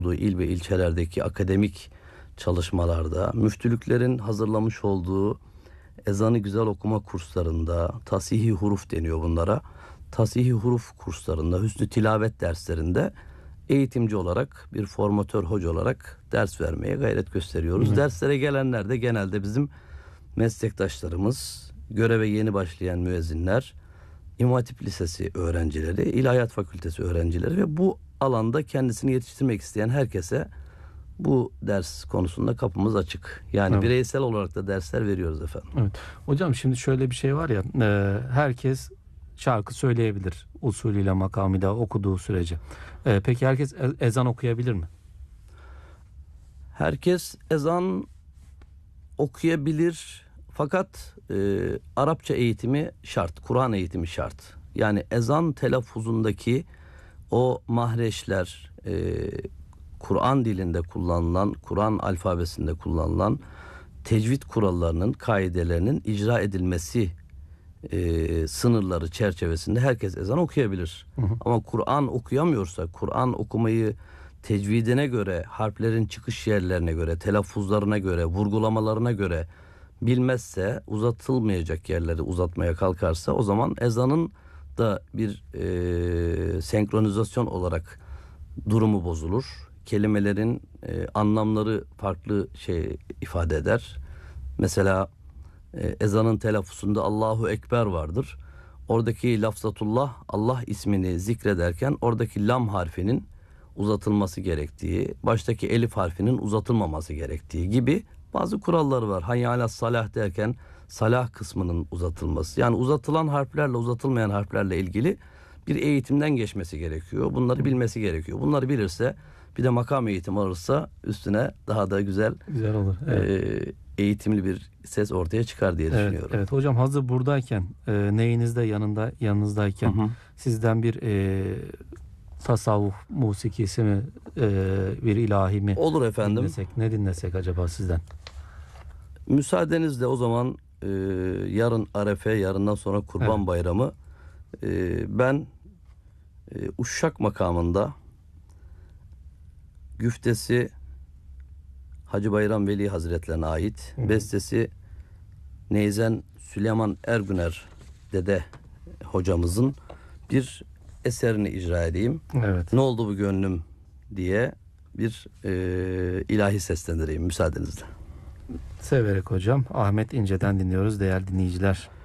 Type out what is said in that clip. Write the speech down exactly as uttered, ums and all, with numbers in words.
il ve ilçelerdeki akademik çalışmalarda, müftülüklerin hazırlamış olduğu ezanı güzel okuma kurslarında, tasih-i huruf deniyor bunlara. Tasih-i huruf kurslarında, hüsnü tilavet derslerinde eğitimci olarak, bir formatör hoca olarak ders vermeye gayret gösteriyoruz. Hı hı. Derslere gelenler de genelde bizim meslektaşlarımız, göreve yeni başlayan müezzinler, İmam Hatip Lisesi öğrencileri, İlahiyat Fakültesi öğrencileri ve bu alanda kendisini yetiştirmek isteyen herkese bu ders konusunda kapımız açık. Yani Evet. bireysel olarak da dersler veriyoruz efendim. Evet. Hocam şimdi şöyle bir şey var ya, e, herkes şarkı söyleyebilir usulüyle makamıyla okuduğu sürece. E, peki herkes e- ezan okuyabilir mi? Herkes ezan okuyabilir fakat e, Arapça eğitimi şart, Kur'an eğitimi şart. Yani ezan telaffuzundaki o mahreçler, e, Kur'an dilinde kullanılan, Kur'an alfabesinde kullanılan tecvid kurallarının, kaidelerinin icra edilmesi e, sınırları çerçevesinde herkes ezan okuyabilir. Hı hı. Ama Kur'an okuyamıyorsa, Kur'an okumayı tecvidine göre, harflerin çıkış yerlerine göre, telaffuzlarına göre, vurgulamalarına göre bilmezse, uzatılmayacak yerleri uzatmaya kalkarsa, o zaman ezanın da bir e, senkronizasyon olarak durumu bozulur. Kelimelerin e, anlamları farklı şey ifade eder. Mesela e, ezanın telaffuzunda Allahu Ekber vardır. Oradaki lafzatullah, Allah ismini zikrederken oradaki lam harfinin uzatılması gerektiği, baştaki elif harfinin uzatılmaması gerektiği gibi bazı kuralları var. Hayya alas salah derken salah kısmının uzatılması. Yani uzatılan harflerle uzatılmayan harflerle ilgili bir eğitimden geçmesi gerekiyor. Bunları bilmesi gerekiyor. Bunları bilirse, bir de makam eğitim alırsa üstüne daha da güzel Güzel olur. Evet. e, eğitimli bir ses ortaya çıkar diye Evet, düşünüyorum. evet hocam, hazır buradayken, e, neyinizde yanında yanınızdayken Hı hı. sizden bir e, tasavvuf musikisi mi, e, bir ilahi mi Olur efendim. dinlesek? Ne dinlesek acaba sizden? Müsaadenizle o zaman e, yarın Arefe, yarından sonra Kurban Evet. Bayramı, e, ben e, Uşşak makamında güftesi Hacı Bayram Veli Hazretlerine ait, Hı hı. bestesi Neyzen Süleyman Ergüner dede hocamızın bir eserini icra edeyim. Evet. Ne oldu bu gönlüm diye bir e, ilahi seslendireyim müsaadenizle. Severek hocam. Ahmet İnce'den dinliyoruz değerli dinleyiciler.